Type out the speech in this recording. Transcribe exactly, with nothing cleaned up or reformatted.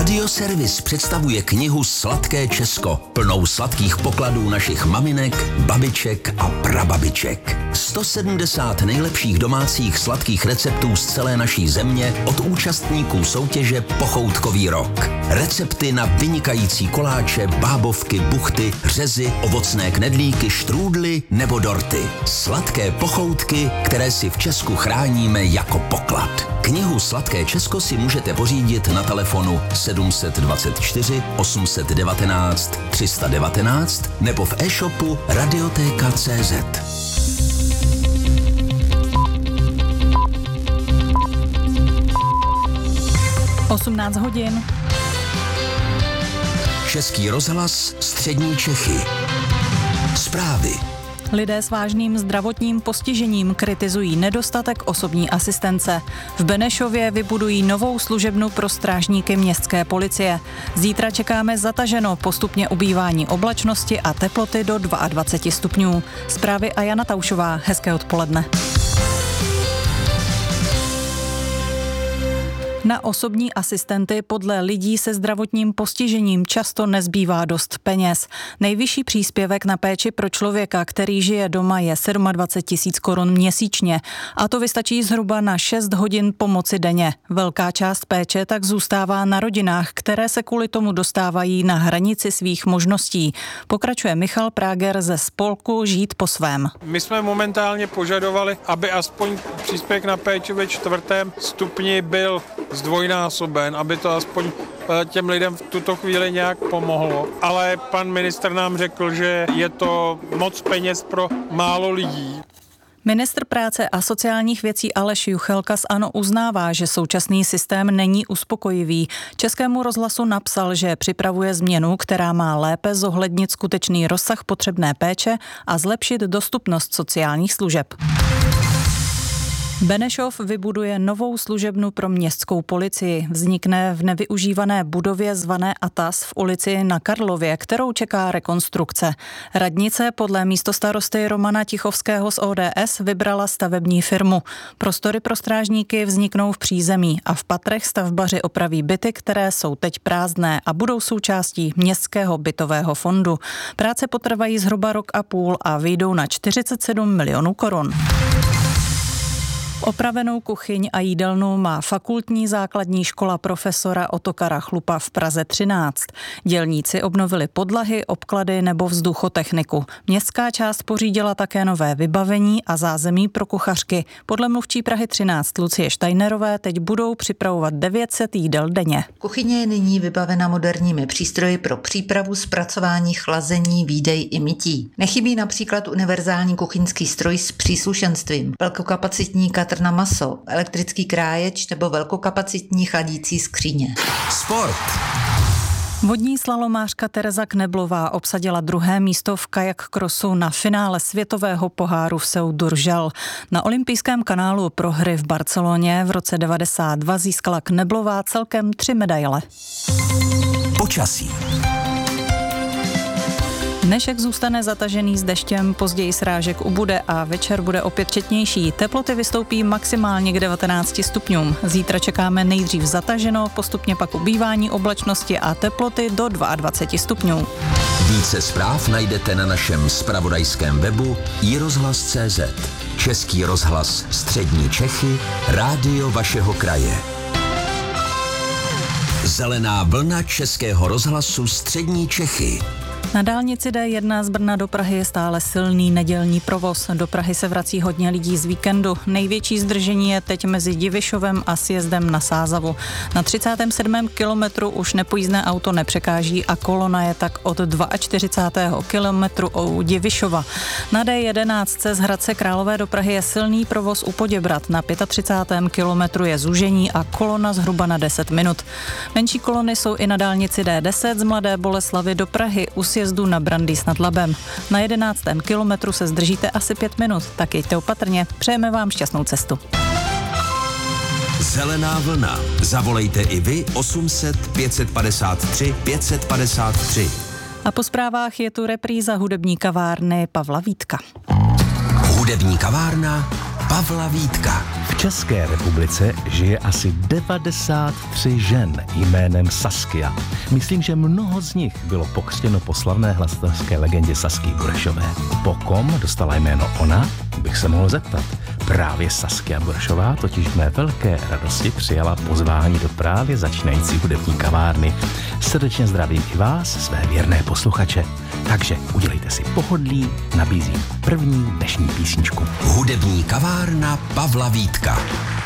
Radioservis představuje knihu Sladké Česko, plnou sladkých pokladů našich maminek, babiček a prababiček. sto sedmdesát nejlepších domácích sladkých receptů z celé naší země od účastníků soutěže Pochoutkový rok. Recepty na vynikající koláče, bábovky, buchty, řezy, ovocné knedlíky, štrůdly nebo dorty. Sladké pochoutky, které si v Česku chráníme jako poklad. Knihu Sladké Česko si můžete pořídit na telefonu sedm set dvacet čtyři osm set devatenáct tři sta devatenáct nebo v e-shopu radioteka tečka cé zet. osmnáct hodin. Český rozhlas, střední Čechy. Zprávy. Lidé s vážným zdravotním postižením kritizují nedostatek osobní asistence. V Benešově vybudují novou služebnu pro strážníky městské policie. Zítra čekáme zataženo, postupně ubývání oblačnosti a teploty do dvacet dva stupňů. Zprávy a Jana Taušová. Hezké odpoledne. Na osobní asistenty podle lidí se zdravotním postižením často nezbývá dost peněz. Nejvyšší příspěvek na péči pro člověka, který žije doma, je dvacet sedm tisíc korun měsíčně. A to vystačí zhruba na šest hodin pomoci denně. Velká část péče tak zůstává na rodinách, které se kvůli tomu dostávají na hranici svých možností. Pokračuje Michal Práger ze spolku Žít po svém. My jsme momentálně požadovali, aby aspoň příspěvek na péči ve čtvrtém stupni byl zdvojnásoben, aby to aspoň těm lidem v tuto chvíli nějak pomohlo. Ale pan ministr nám řekl, že je to moc peněz pro málo lidí. Ministr práce a sociálních věcí Aleš Juchelka z ANO uznává, že současný systém není uspokojivý. Českému rozhlasu napsal, že připravuje změnu, která má lépe zohlednit skutečný rozsah potřebné péče a zlepšit dostupnost sociálních služeb. Benešov vybuduje novou služebnu pro městskou policii. Vznikne v nevyužívané budově zvané Atas v ulici na Karlově, kterou čeká rekonstrukce. Radnice podle místostarosty Romana Tichovského z O D S vybrala stavební firmu. Prostory pro strážníky vzniknou v přízemí a v patrech stavbaři opraví byty, které jsou teď prázdné a budou součástí městského bytového fondu. Práce potrvají zhruba rok a půl a vyjdou na čtyřicet sedm milionů korun. Opravenou kuchyň a jídelnu má fakultní základní škola profesora Otokara Chlupa v Praze třináct. Dělníci obnovili podlahy, obklady nebo vzduchotechniku. Městská část pořídila také nové vybavení a zázemí pro kuchařky. Podle mluvčí Prahy třináct Lucie Štajnerové teď budou připravovat devět set jídel denně. Kuchyně je nyní vybavena moderními přístroji pro přípravu, zpracování, chlazení, výdej i mytí. Nechybí například univerzální kuchyňský stroj s příslušenstvím, velkokapacitní katr na maso, elektrický kráječ nebo velkokapacitní chladící skříně. Sport. Vodní slalomářka Tereza Kneblová obsadila druhé místo v kajak krosu na finále světového poháru v Seu-d'Urgell. Na olympijském kanálu pro hry v Barceloně v roce devadesát dva získala Kneblová celkem tři medaile. Počasí. Dnešek zůstane zatažený s deštěm, později srážek ubude a večer bude opět četnější. Teploty vystoupí maximálně k devatenácti stupňům. Zítra čekáme nejdřív zataženo, postupně pak ubývání oblačnosti a teploty do dvacet dva stupňů. Více zpráv najdete na našem zpravodajském webu i rozhlas tečka cé zet. Český rozhlas střední Čechy, rádio vašeho kraje. Zelená vlna Českého rozhlasu střední Čechy. Na dálnici D jedna z Brna do Prahy je stále silný nedělní provoz. Do Prahy se vrací hodně lidí z víkendu. Největší zdržení je teď mezi Divišovem a sjezdem na Sázavu. Na třicátém sedmém kilometru už nepojízdné auto nepřekáží a kolona je tak od čtyřicátého druhého kilometru u Divišova. Na D jedenáct z Hradce Králové do Prahy je silný provoz u Poděbrat. Na třicátém pátém kilometru je zúžení a kolona zhruba na deset minut. Menší kolony jsou i na dálnici D deset z Mladé Boleslavi do Prahy u sjezdu na Brandýs nad Labem. Na jedenáctém kilometru se zdržíte asi pět minut, tak jeďte opatrně. Přejeme vám šťastnou cestu. Zelená vlna. Zavolejte i vy osm set pět set padesát tři pět set padesát tři. A po zprávách je tu repríza hudební kavárny Pavla Vítka. Hudební kavárna Pavla Vítka. České republice žije asi devadesát tři žen jménem Saskia. Myslím, že mnoho z nich bylo pokřtěno po slavné hlasatelské legendě Sasky Burešové. Po kom dostala jméno ona, bych se mohl zeptat. Právě Saskia Burešová totiž v mé velké radosti přijala pozvání do právě začínající hudební kavárny. Srdečně zdravím i vás, své věrné posluchače. Takže udělejte si pohodlí, nabízím první dnešní písničku. Hudební kavárna Pavla Vítka.